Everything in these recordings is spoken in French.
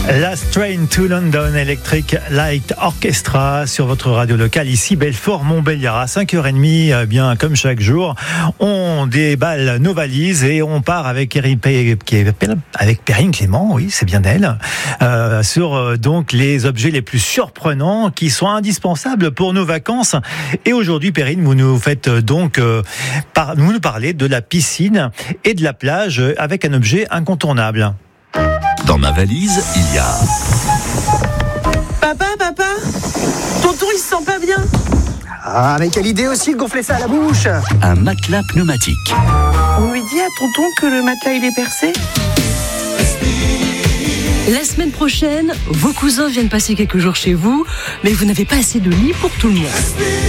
Last Train to London Electric Light Orchestra sur votre radio locale ici Belfort-Montbéliard à 5h30, bien comme chaque jour on déballe nos valises et on part avec Perrine Clément, oui c'est bien elle, sur donc les objets les plus surprenants qui sont indispensables pour nos vacances. Et aujourd'hui Perrine, vous nous faites donc vous nous parlez de la piscine et de la plage avec un objet incontournable. Dans ma valise, il y a... Papa, tonton il se sent pas bien. Ah, mais quelle idée aussi de gonfler ça à la bouche. Un matelas pneumatique. On lui dit à tonton que le matelas il est percé. La semaine prochaine, vos cousins viennent passer quelques jours chez vous, mais vous n'avez pas assez de lit pour tout le monde.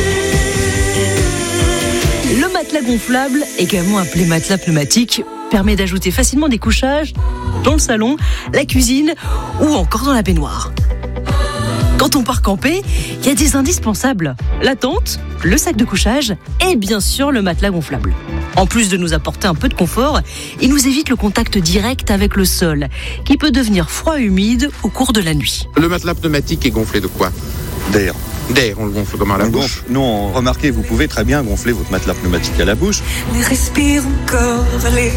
Le matelas gonflable, également appelé matelas pneumatique, permet d'ajouter facilement des couchages dans le salon, la cuisine ou encore dans la baignoire. Quand on part camper, il y a des indispensables. La tente, le sac de couchage et bien sûr le matelas gonflable. En plus de nous apporter un peu de confort, il nous évite le contact direct avec le sol, qui peut devenir froid et humide au cours de la nuit. Le matelas pneumatique est gonflé de quoi ? D'air. D'air, on le gonfle comment à la bouche ? Non, remarquez, vous pouvez très bien gonfler votre matelas pneumatique à la bouche. Respire encore, allez.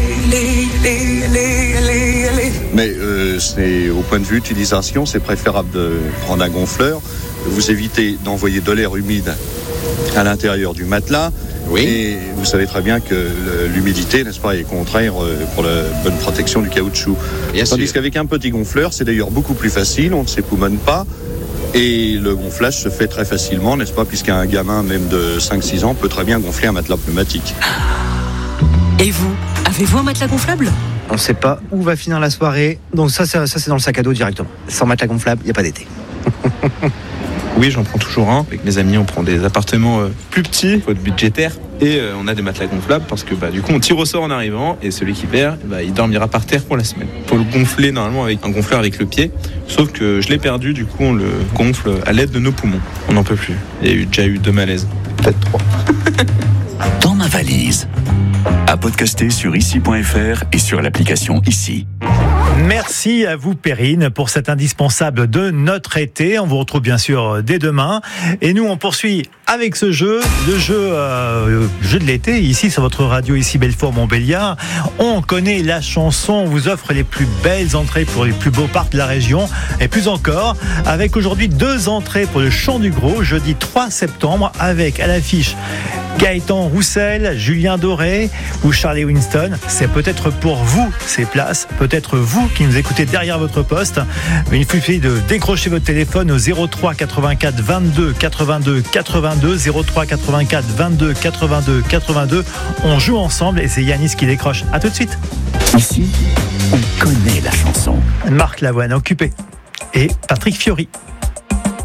Mais c'est au point de vue utilisation, c'est préférable de prendre un gonfleur. Vous évitez d'envoyer de l'air humide à l'intérieur du matelas. Oui. Et vous savez très bien que l'humidité, n'est-ce pas, est contraire pour la bonne protection du caoutchouc. Bien Tandis sûr. qu'avec un petit gonfleur, c'est d'ailleurs beaucoup plus facile, on ne s'époumonne pas. Et le gonflage se fait très facilement, n'est-ce pas, puisqu'un gamin même de 5-6 ans peut très bien gonfler un matelas pneumatique. Et vous, avez-vous un matelas gonflable ? On ne sait pas où va finir la soirée, donc ça c'est dans le sac à dos directement. Sans matelas gonflable, il n'y a pas d'été. Oui, j'en prends toujours un. Avec mes amis, on prend des appartements plus petits, faute budgétaire, et on a des matelas gonflables parce que du coup, on tire au sort en arrivant et celui qui perd, il dormira par terre pour la semaine. Il faut le gonfler normalement avec un gonfleur avec le pied, sauf que je l'ai perdu, du coup, on le gonfle à l'aide de nos poumons. On n'en peut plus. Il y a déjà eu 2 malaises, peut-être 3. Dans ma valise. À podcaster sur ici.fr et sur l'application Ici. Merci à vous Perrine pour cet indispensable de notre été. On vous retrouve bien sûr dès demain. Et nous on poursuit avec ce jeu, le jeu de l'été, ici sur votre radio, ici Belfort-Montbéliard. On connaît la chanson, on vous offre les plus belles entrées pour les plus beaux parcs de la région. Et plus encore, avec aujourd'hui 2 entrées pour le Chant du Gros, jeudi 3 septembre, avec à l'affiche Gaëtan Roussel, Julien Doré ou Charlie Winston. C'est peut-être pour vous ces places, peut-être vous qui nous écoutez derrière votre poste. Mais il suffit de décrocher votre téléphone au 03 84 22 82 82, 03 84 22 82 82. On joue ensemble et c'est Yanis qui décroche. À tout de suite. Ici, on connaît la chanson. Marc Lavoine, Occupé, et Patrick Fiori.